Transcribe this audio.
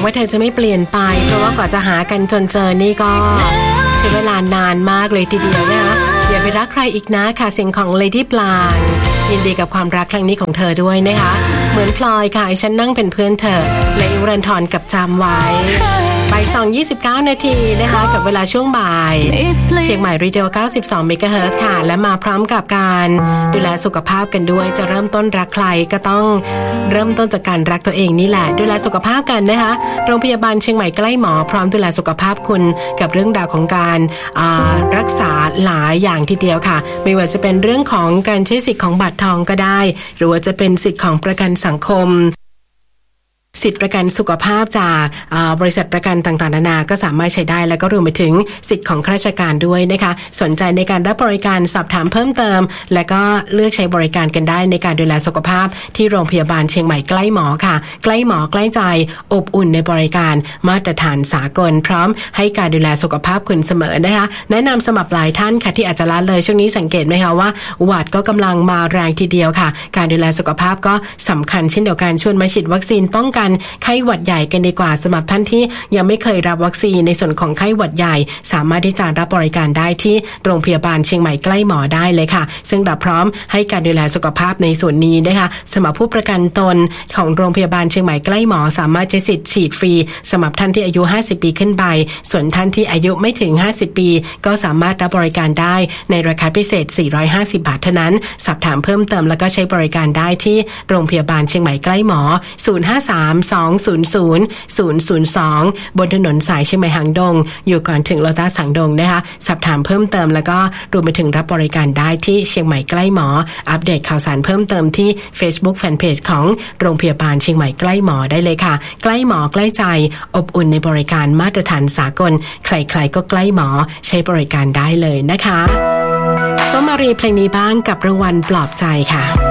ว่าเธอจะไม่เปลี่ยนไปเพราะว่ากว่าจะหากันจนเจอนี่ก็ใช้เวลานานมากเลยทีเดียวนะคะอย่าไปรักใครอีกนะค่ะเสียงของ Lady ปลางยินดีกับความรักครั้งนี้ของเธอด้วยนะคะเหมือนพลอยค่ะฉันนั่งเป็นเพื่อนเธอและอิวรันทรกับจำไว้บ่าย 2:29 นาทีนะคะกับเวลาช่วงบ่ายเชียงใหม่รีดิโอ 92 เมกะเฮิรตซ์ค่ะและมาพร้อมกับการดูแลสุขภาพกันด้วยจะเริ่มต้นรักใครก็ต้องเริ่มต้นจากการรักตัวเองนี่แหละดูแลสุขภาพกันนะคะโรงพยาบาลเชียงใหม่ใกล้หมอพร้อมดูแลสุขภาพคุณกับเรื่องราวของการรักษาหลายอย่างทีเดียวค่ะไม่ว่าจะเป็นเรื่องของการใช้สิทธิ์ของบัตรทองก็ได้หรือว่าจะเป็นสิทธิ์ของประกันสังคมสิทธิประกันสุขภาพจากบริษัทประกันต่างๆนานาก็สามารถใช้ได้แล้วก็รวมไปถึงสิทธิ์ของข้าราชการด้วยนะคะสนใจในการรับบริการสอบถามเพิ่มเติมและก็เลือกใช้บริการกันได้ในการดูแลสุขภาพที่โรงพยาบาลเชียงใหม่ใกล้หมอค่ะใกล้หมอใกล้ใจอบอุ่นในบริการมาตรฐานสากลพร้อมให้การดูแลสุขภาพคุณเสมอนะคะแนะนำสำหรับหลายท่านค่ะที่อาจจะละเลยช่วงนี้สังเกตไหมคะว่าหวัดก็กำลังมาแรงทีเดียวค่ะการดูแลสุขภาพก็สำคัญเช่นเดียวกันชวนมาฉีดวัคซีนป้องกันไข้หวัดใหญ่กันดีกว่าสำหรับท่านที่ยังไม่เคยรับวัคซีนในส่วนของไข้หวัดใหญ่สามารถที่จะรับบริการได้ที่โรงพยาบาลเชียงใหม่ใกล้หมอได้เลยค่ะซึ่งเราพร้อมให้การดูแลสุขภาพในส่วนนี้นะคะสำหรับผู้ประกันตนของโรงพยาบาลเชียงใหม่ใกล้หมอสามารถใช้สิทธิ์ฉีดฟรีสำหรับท่านที่อายุ50ปีขึ้นไปส่วนท่านที่อายุไม่ถึง50ปีก็สามารถรับบริการได้ในราคาพิเศษ450 บาทเท่านั้นสอบถามเพิ่มเติมแล้วก็ใช้บริการได้ที่โรงพยาบาลเชียงใหม่ใกล้หมอ053-200-002บนถนนสายเชียงใหม่หางดงอยู่ก่อนถึงโลตัสหางดงนะคะสอบถามเพิ่มเติมแล้วก็รวมไปถึงรับบริการได้ที่เชียงใหม่ใกล้หมออัปเดตข่าวสารเพิ่มเติมที่ Facebook Fanpage ของโรงพยาบาลเชียงใหม่ใกล้หมอได้เลยค่ะใกล้หมอใกล้ใจอบอุ่นในบริการมาตรฐานสากลใครๆก็ใกล้หมอใช้บริการได้เลยนะคะส้มมารีเพลงนี้บ้างกับรางวัลปลอบใจค่ะ